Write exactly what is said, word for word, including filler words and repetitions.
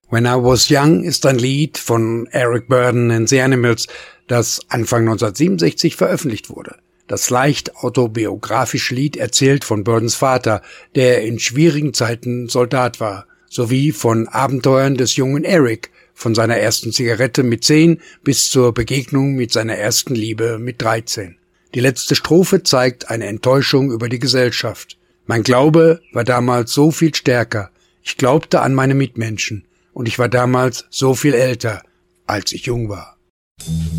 When I Was Young ist ein Lied von Eric Burdon and the Animals, das Anfang neunzehnhundertsiebenundsechzig veröffentlicht wurde. Das leicht autobiografische Lied erzählt von Burdons Vater, der in schwierigen Zeiten Soldat war, sowie von Abenteuern des jungen Eric, von seiner ersten Zigarette mit zehn bis zur Begegnung mit seiner ersten Liebe mit dreizehn. Die letzte Strophe zeigt eine Enttäuschung über die Gesellschaft. Mein Glaube war damals so viel stärker. Ich glaubte an meine Mitmenschen und ich war damals so viel älter, als ich jung war.